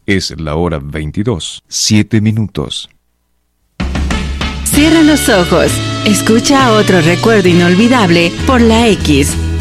Es la hora 22, 7 minutos. Cierra los ojos. Escucha otro recuerdo inolvidable por la X